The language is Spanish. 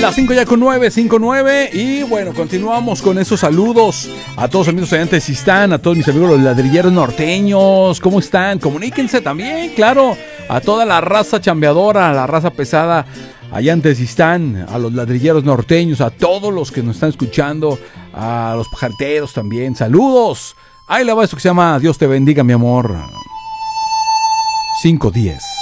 Las 5 ya con 9, 5:09. Y bueno, continuamos con esos saludos a todos los amigos allá en Tezistán, a todos mis amigos los ladrilleros norteños. ¿Cómo están? Comuníquense también, claro, a toda la raza chambeadora, a la raza pesada allá en Tezistán, a los ladrilleros norteños, a todos los que nos están escuchando, a los pajarteros también. Saludos. Ahí le va esto que se llama Dios te bendiga, mi amor. 5:10.